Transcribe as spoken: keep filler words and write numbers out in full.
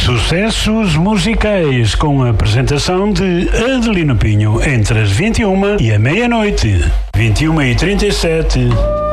Sucessos musicais com a apresentação de Adelino Pinho entre as vinte e uma e a meia-noite. vinte e uma e trinta e sete